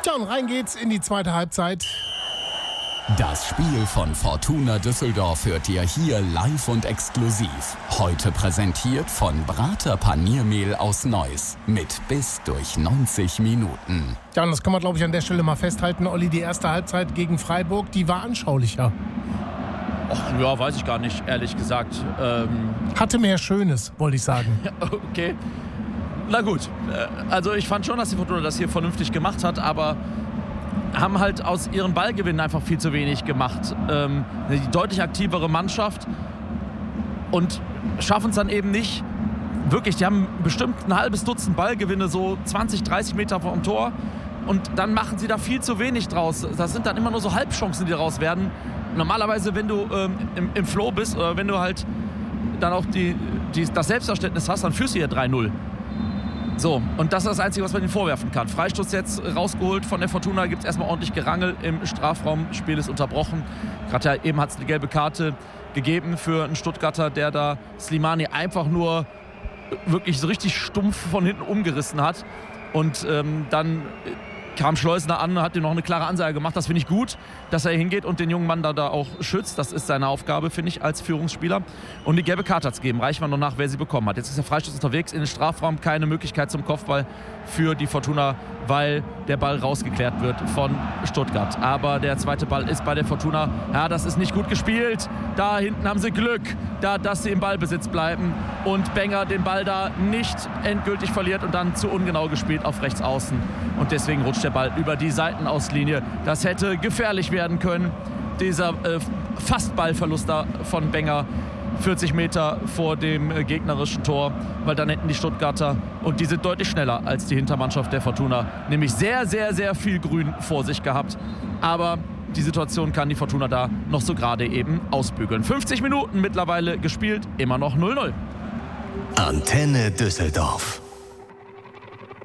Ja, und rein geht's in die zweite Halbzeit. Das Spiel von Fortuna Düsseldorf hört ihr hier live und exklusiv. Heute präsentiert von Brater Paniermehl aus Neuss mit bis durch 90 Minuten. Ja, und das kann man, glaube ich, an der Stelle mal festhalten. Olli, die erste Halbzeit gegen Freiburg, die war anschaulicher. Ach, ja, weiß ich gar nicht, ehrlich gesagt. Hatte mehr Schönes, wollte ich sagen. Okay. Na gut. Also ich fand schon, dass die Fortuna das hier vernünftig gemacht hat, aber haben halt aus ihren Ballgewinnen einfach viel zu wenig gemacht. Die deutlich aktivere Mannschaft und schaffen es dann eben nicht. Wirklich, die haben bestimmt ein halbes Dutzend Ballgewinne, so 20, 30 Meter vom Tor. Und dann machen sie da viel zu wenig draus. Das sind dann immer nur so Halbchancen, die daraus werden. Normalerweise, wenn du im Flow bist oder wenn du halt dann auch das Selbstverständnis hast, dann führst du hier 3-0. So, und das ist das Einzige, was man ihnen vorwerfen kann. Freistoß jetzt rausgeholt von der Fortuna, gibt es erstmal ordentlich Gerangel im Strafraum. Spiel ist unterbrochen. Gerade ja, eben hat es eine gelbe Karte gegeben für einen Stuttgarter, der da Slimani einfach nur wirklich so richtig stumpf von hinten umgerissen hat. Und dann kam Schleusener an und hat ihm noch eine klare Ansage gemacht. Das finde ich gut, dass er hingeht und den jungen Mann da auch schützt. Das ist seine Aufgabe, finde ich, als Führungsspieler. Und die gelbe Karte hat es gegeben. Reicht man noch nach, wer sie bekommen hat. Jetzt ist der Freistoß unterwegs in den Strafraum. Keine Möglichkeit zum Kopfball für die Fortuna, weil der Ball rausgeklärt wird von Stuttgart. Aber der zweite Ball ist bei der Fortuna. Ja, das ist nicht gut gespielt. Da hinten haben sie Glück, dass sie im Ballbesitz bleiben. Und Benger den Ball da nicht endgültig verliert und dann zu ungenau gespielt auf rechts außen. Und deswegen rutscht der Ball über die Seitenauslinie. Das hätte gefährlich werden können. Dieser fast Ballverlust da von Benger 40 Meter vor dem gegnerischen Tor, weil dann hätten die Stuttgarter, und die sind deutlich schneller als die Hintermannschaft der Fortuna, nämlich sehr, sehr, sehr viel Grün vor sich gehabt. Aber die Situation kann die Fortuna da noch so gerade eben ausbügeln. 50 Minuten mittlerweile gespielt, immer noch 0-0. Antenne Düsseldorf.